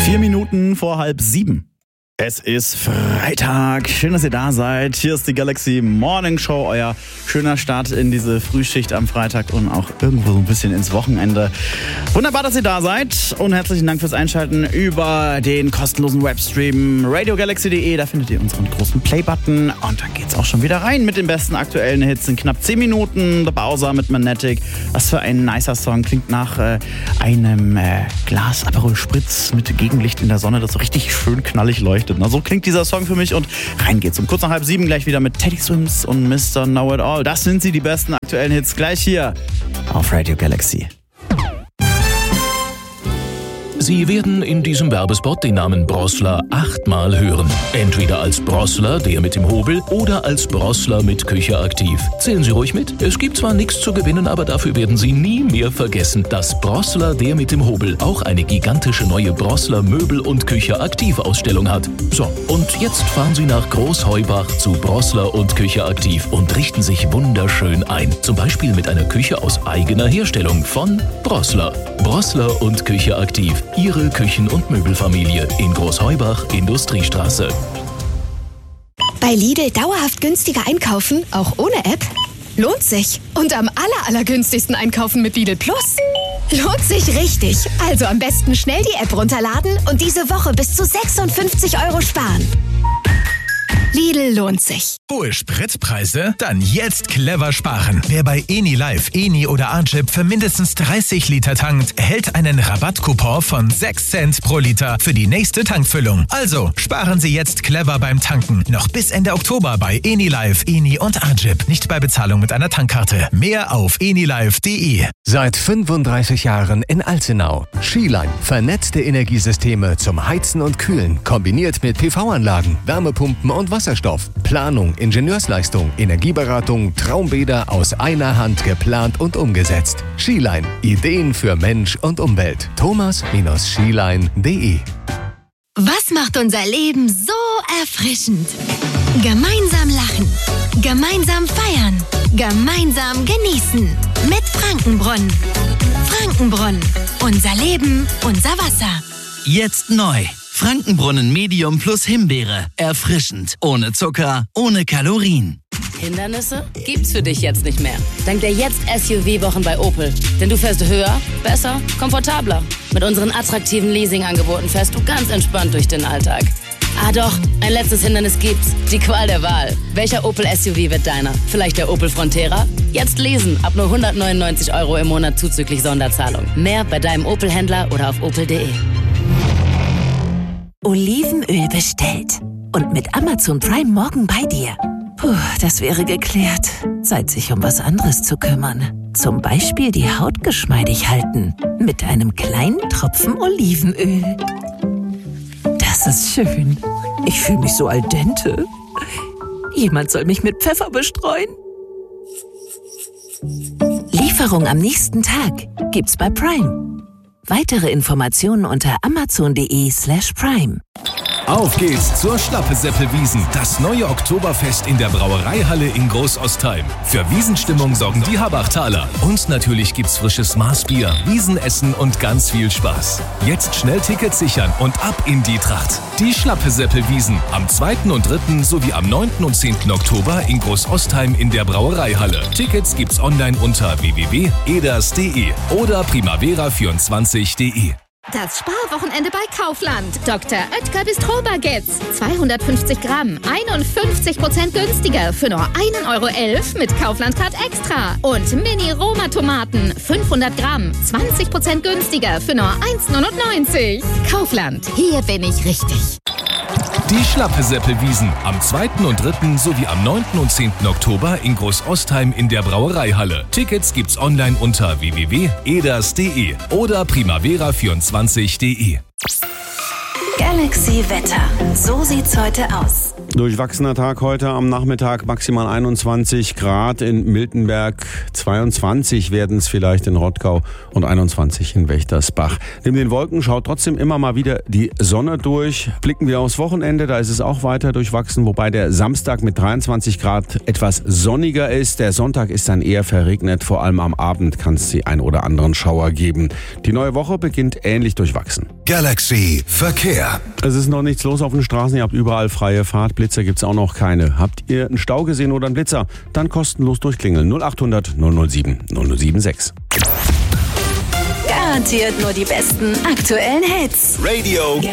4 Minuten vor 6:30. Es ist Freitag. Schön, dass ihr da seid. Hier ist die Galaxy Morning Show, euer schöner Start in diese Frühschicht am Freitag und auch irgendwo so ein bisschen ins Wochenende. Wunderbar, dass ihr da seid und herzlichen Dank fürs Einschalten über den kostenlosen Webstream radiogalaxy.de. Da findet ihr unseren großen Play-Button und dann geht's auch schon wieder rein mit den besten aktuellen Hits in knapp 10 Minuten. The Bowser mit Magnetic. Was für ein nicer Song. Klingt nach einem Glas Aperol Spritz mit Gegenlicht in der Sonne, das so richtig schön knallig leuchtet. Na, so klingt dieser Song für mich und rein geht's. Um kurz nach 6:30 gleich wieder mit Teddy Swims und Mr. Know It All. Das sind sie, die besten aktuellen Hits, gleich hier auf Radio Galaxy. Sie werden in diesem Werbespot den Namen Brossler 8-mal hören. Entweder als Brossler, der mit dem Hobel, oder als Brossler mit Küche aktiv. Zählen Sie ruhig mit. Es gibt zwar nichts zu gewinnen, aber dafür werden Sie nie mehr vergessen, dass Brossler, der mit dem Hobel, auch eine gigantische neue Brossler Möbel- und Küche aktiv Ausstellung hat. So, und jetzt fahren Sie nach Großheubach zu Brossler und Küche aktiv und richten sich wunderschön ein. Zum Beispiel mit einer Küche aus eigener Herstellung von Brossler. Brossler und Küche aktiv. Ihre Küchen- und Möbelfamilie in Großheubach, Industriestraße. Bei Lidl dauerhaft günstiger einkaufen, auch ohne App? Lohnt sich. Und am allergünstigsten einkaufen mit Lidl Plus? Lohnt sich richtig. Also am besten schnell die App runterladen und diese Woche bis zu 56 € sparen. Lidl lohnt sich. Hohe Spritpreise? Dann jetzt clever sparen. Wer bei Eni Live, Eni oder Archip für mindestens 30 Liter tankt, erhält einen Rabattcoupon von 6 Cent pro Liter für die nächste Tankfüllung. Also sparen Sie jetzt clever beim Tanken. Noch bis Ende Oktober bei Eni Live, Eni und Archip. Nicht bei Bezahlung mit einer Tankkarte. Mehr auf enilive.de. Seit 35 Jahren in Alzenau. Skiline. Vernetzte Energiesysteme zum Heizen und Kühlen. Kombiniert mit PV-Anlagen, Wärmepumpen und Wasserstoff. Planung, Ingenieursleistung, Energieberatung, Traumbäder aus einer Hand geplant und umgesetzt. Skiline. Ideen für Mensch und Umwelt. thomas-skiline.de. Was macht unser Leben so erfrischend? Gemeinsam lachen, gemeinsam feiern, gemeinsam genießen. Mit Frankenbrunnen. Frankenbrunnen. Unser Leben, unser Wasser. Jetzt neu. Frankenbrunnen Medium plus Himbeere. Erfrischend. Ohne Zucker, ohne Kalorien. Hindernisse gibt's für dich jetzt nicht mehr. Dank der Jetzt-SUV-Wochen bei Opel. Denn du fährst höher, besser, komfortabler. Mit unseren attraktiven Leasing-Angeboten fährst du ganz entspannt durch den Alltag. Ah doch, ein letztes Hindernis gibt's. Die Qual der Wahl. Welcher Opel-SUV wird deiner? Vielleicht der Opel Frontera? Jetzt lesen, ab nur 199 € im Monat zuzüglich Sonderzahlung. Mehr bei deinem Opel-Händler oder auf opel.de. Olivenöl bestellt. Und mit Amazon Prime morgen bei dir. Puh, das wäre geklärt. Zeit, sich um was anderes zu kümmern. Zum Beispiel die Haut geschmeidig halten. Mit einem kleinen Tropfen Olivenöl. Das ist schön. Ich fühle mich so al dente. Jemand soll mich mit Pfeffer bestreuen. Lieferung am nächsten Tag gibt's bei Prime. Weitere Informationen unter amazon.de/prime. Auf geht's zur Schlappe-Seppel-Wiesn, das neue Oktoberfest in der Brauereihalle in Großostheim. Für Wiesenstimmung sorgen die Habachtaler. Und natürlich gibt's frisches Maßbier, Wiesenessen und ganz viel Spaß. Jetzt schnell Tickets sichern und ab in die Tracht. Die Schlappe-Seppel-Wiesn am 2. und 3. sowie am 9. und 10. Oktober in Großostheim in der Brauereihalle. Tickets gibt's online unter www.eders.de oder primavera24.de. Das Sparwochenende bei Kaufland. Dr. Oetker Bistro Baguettes. 250 Gramm, 51% günstiger für nur 1,11 € mit Kaufland-Card Extra. Und Mini-Roma-Tomaten, 500 Gramm, 20% günstiger für nur 1,99 €. Kaufland, hier bin ich richtig. Die Schlappe-Seppel-Wiesn am 2. und 3. sowie am 9. und 10. Oktober in Großostheim in der Brauereihalle. Tickets gibt's online unter www.eders.de oder primavera24.de. Galaxy Wetter. So sieht's heute aus. Durchwachsener Tag heute am Nachmittag, maximal 21 Grad in Miltenberg, 22 werden es vielleicht in Rottgau und 21 in Wächtersbach. Neben den Wolken schaut trotzdem immer mal wieder die Sonne durch. Blicken wir aufs Wochenende, da ist es auch weiter durchwachsen, wobei der Samstag mit 23 Grad etwas sonniger ist. Der Sonntag ist dann eher verregnet, vor allem am Abend kann es die ein oder anderen Schauer geben. Die neue Woche beginnt ähnlich durchwachsen. Galaxy Verkehr. Es ist noch nichts los auf den Straßen, ihr habt überall freie Fahrt. Blitzer gibt's auch noch keine. Habt ihr einen Stau gesehen oder einen Blitzer? Dann kostenlos durchklingeln. 0800 007 076. Garantiert nur die besten aktuellen Hits. Radio